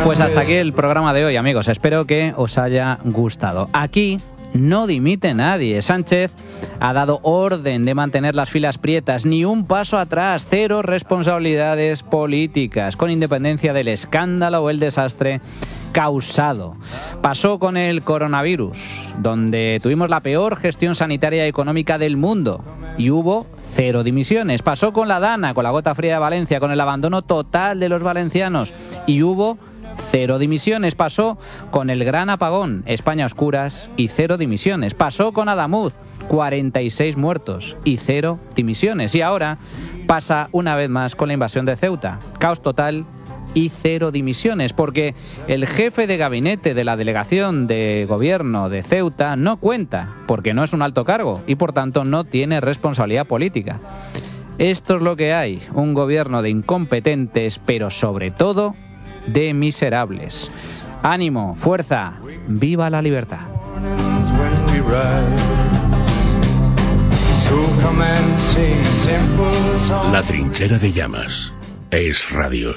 Pues hasta aquí el programa de hoy, amigos. Espero que os haya gustado. Aquí no dimite nadie. Sánchez ha dado orden de mantener las filas prietas, ni un paso atrás, cero responsabilidades políticas, con independencia del escándalo o el desastre causado. Pasó con el coronavirus, donde tuvimos la peor gestión sanitaria y económica del mundo y hubo cero dimisiones. Pasó con la Dana, con la gota fría de Valencia, con el abandono total de los valencianos y hubo cero dimisiones. Pasó con el gran apagón, España a oscuras y cero dimisiones. Pasó con Adamuz, 46 muertos y cero dimisiones. Y ahora pasa una vez más con la invasión de Ceuta, caos total y cero dimisiones, porque el jefe de gabinete de la delegación de gobierno de Ceuta no cuenta, porque no es un alto cargo y por tanto no tiene responsabilidad política. Esto es lo que hay, un gobierno de incompetentes, pero sobre todo de miserables. Ánimo, fuerza, viva la libertad. La trinchera de llamas es radio.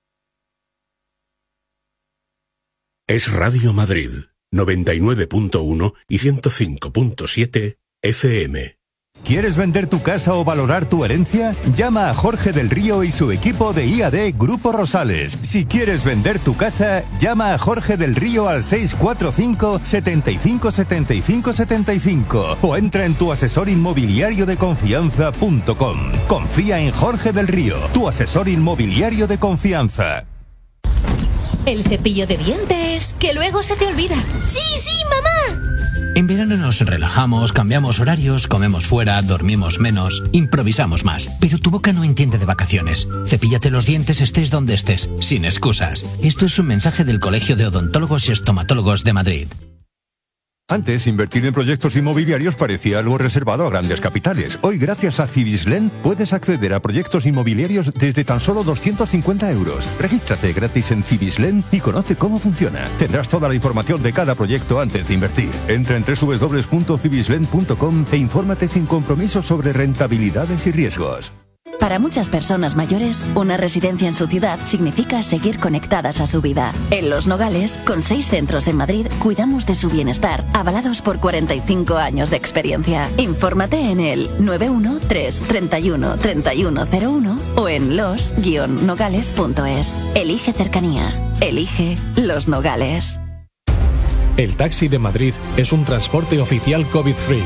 Es Radio Madrid, 99.1 y 105.7 FM. ¿Quieres vender tu casa o valorar tu herencia? Llama a Jorge del Río y su equipo de IAD Grupo Rosales. Si quieres vender tu casa, llama a Jorge del Río al 645 75 75 75 o entra en tuasesorinmobiliariodeconfianza.com. Confía en Jorge del Río, tu asesor inmobiliario de confianza. El cepillo de dientes, que luego se te olvida. ¡Sí, sí, mamá! En verano nos relajamos, cambiamos horarios, comemos fuera, dormimos menos, improvisamos más. Pero tu boca no entiende de vacaciones. Cepíllate los dientes estés donde estés, sin excusas. Esto es un mensaje del Colegio de Odontólogos y Estomatólogos de Madrid. Antes, invertir en proyectos inmobiliarios parecía algo reservado a grandes capitales. Hoy, gracias a Cibislen, puedes acceder a proyectos inmobiliarios desde tan solo 250 euros. Regístrate gratis en Cibislen y conoce cómo funciona. Tendrás toda la información de cada proyecto antes de invertir. Entra en www.cibislen.com e infórmate sin compromiso sobre rentabilidades y riesgos. Para muchas personas mayores, una residencia en su ciudad significa seguir conectadas a su vida. En Los Nogales, con 6 centros en Madrid, cuidamos de su bienestar, avalados por 45 años de experiencia. Infórmate en el 913 31 3101 o en los-nogales.es. Elige cercanía. Elige Los Nogales. El taxi de Madrid es un transporte oficial COVID-free.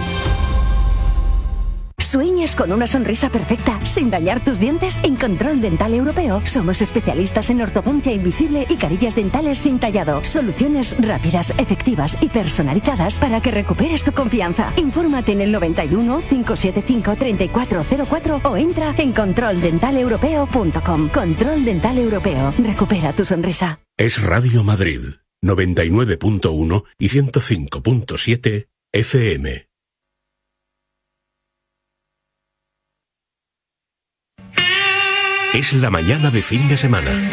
¿Sueñas con una sonrisa perfecta sin dañar tus dientes? En Control Dental Europeo somos especialistas en ortodoncia invisible y carillas dentales sin tallado. Soluciones rápidas, efectivas y personalizadas para que recuperes tu confianza. Infórmate en el 91 575 3404 o entra en controldentaleuropeo.com. Control Dental Europeo. Recupera tu sonrisa. Es Radio Madrid, 99.1 y 105.7 FM. Es la mañana de fin de semana.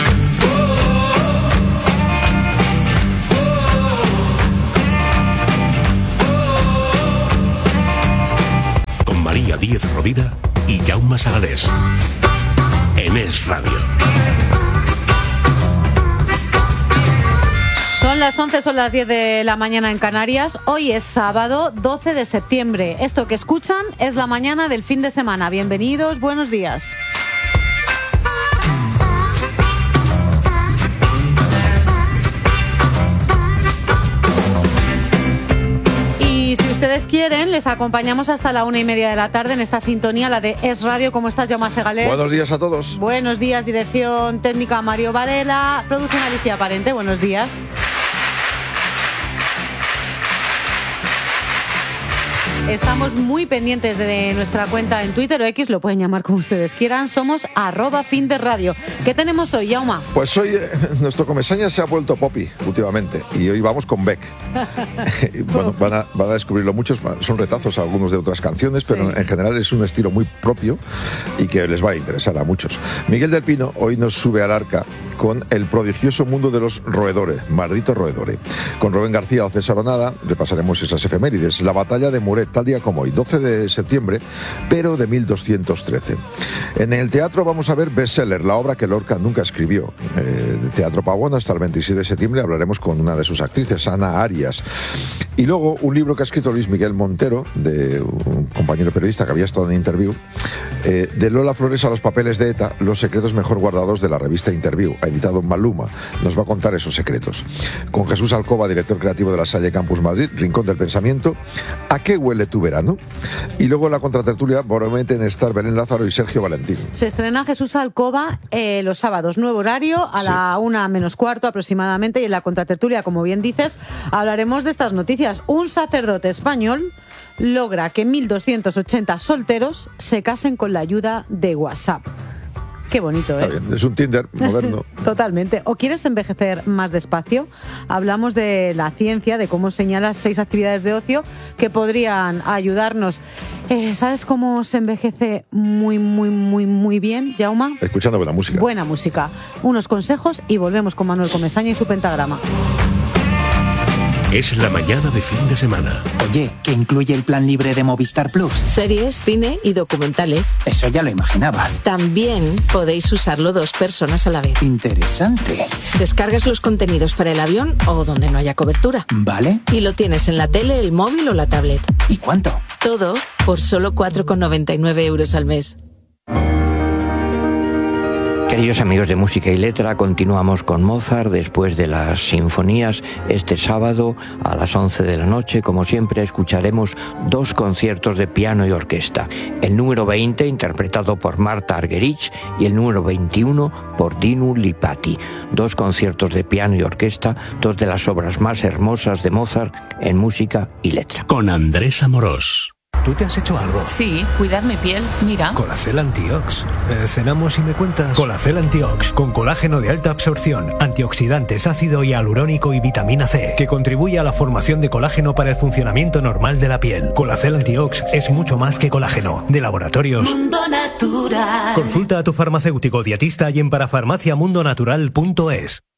Con María Díez Rovira y Jaume Sagalés. En Es Radio. Son las 11, son las 10 de la mañana en Canarias. Hoy es sábado 12 de septiembre. Esto que escuchan es la mañana del fin de semana. Bienvenidos, buenos días. Y si ustedes quieren, les acompañamos hasta la 1:30 de la tarde en esta sintonía, la de Es Radio. ¿Cómo estás, Jaume Segalés? Buenos días a todos. Buenos días, dirección técnica Mario Varela, producción Alicia Parente. Buenos días. Estamos muy pendientes de nuestra cuenta en Twitter o X, lo pueden llamar como ustedes quieran. Somos @finderadio. ¿Qué tenemos hoy, Jaume? Pues hoy nuestro comesaña se ha vuelto poppy últimamente y hoy vamos con Beck. Bueno, van a descubrirlo muchos, son retazos algunos de otras canciones, pero sí, en general es un estilo muy propio y que les va a interesar a muchos. Miguel del Pino hoy nos sube al arca con el prodigioso mundo de los roedores, Maldito Roedore. Con Rubén García o César Onada repasaremos esas efemérides. La batalla de Muret, tal día como hoy, 12 de septiembre, pero de 1213. En el teatro vamos a ver Bestseller, la obra que Lorca nunca escribió, Teatro Pavón hasta el 26 de septiembre. Hablaremos con una de sus actrices, Ana Arias. Y luego un libro que ha escrito Luis Miguel Montero, de un compañero periodista que había estado en Interview, de Lola Flores a los papeles de ETA, los secretos mejor guardados de la revista Interview. Ha editado Maluma. Nos va a contar esos secretos. Con Jesús Alcoba, director creativo de la Salle Campus Madrid, Rincón del Pensamiento. ¿A qué huele tu verano? Y luego en la contratertulia prometen estar Belén Lázaro y Sergio Valentín. Se estrena Jesús Alcoba los sábados, nuevo horario, a la 1:45 aproximadamente, y en la contratertulia, como bien dices, hablaremos de estas noticias. Un sacerdote español logra que 1.280 solteros se casen con la ayuda de WhatsApp. Qué bonito, ¿eh? Está bien, es un Tinder moderno. Totalmente. ¿O quieres envejecer más despacio? Hablamos de la ciencia, de cómo señalas 6 actividades de ocio que podrían ayudarnos. ¿Sabes cómo se envejece muy bien, Jaume? Escuchando buena música. Buena música. Unos consejos y volvemos con Manuel Comesaña y su pentagrama. Es la mañana de fin de semana. Oye, ¿qué incluye el plan libre de Movistar Plus? Series, cine y documentales. Eso ya lo imaginaba. También podéis usarlo 2 personas a la vez. Interesante. Descargas los contenidos para el avión o donde no haya cobertura. Vale. Y lo tienes en la tele, el móvil o la tablet. ¿Y cuánto? Todo por solo 4,99 € al mes. Queridos amigos de Música y Letra, continuamos con Mozart después de las sinfonías. Este sábado a las 11 de la noche, como siempre, escucharemos 2 conciertos de piano y orquesta. El número 20, interpretado por Marta Argerich, y el número 21 por Dinu Lipatti. 2 conciertos de piano y orquesta, 2 de las obras más hermosas de Mozart en Música y Letra. Con Andrés Amorós. ¿Tú te has hecho algo? Sí, cuidar mi piel, mira. Colacel Antiox. ¿Cenamos y me cuentas? Colacel Antiox, con colágeno de alta absorción, antioxidantes, ácido hialurónico y vitamina C, que contribuye a la formación de colágeno para el funcionamiento normal de la piel. Colacel Antiox es mucho más que colágeno. De Laboratorios Mundo Natural. Consulta a tu farmacéutico dietista y en parafarmaciamundonatural.es.